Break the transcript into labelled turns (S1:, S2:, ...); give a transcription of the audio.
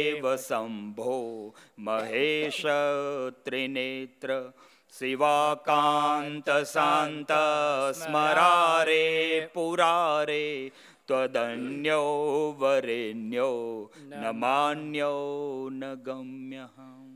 S1: દેવ શંભો મહેશ ત્રિનેત્ર શિવાકાંત શાંત સ્મરારે પુરારે ત્વદન્યો વરેણ્યો ન માન્યો ન ગમ્ય.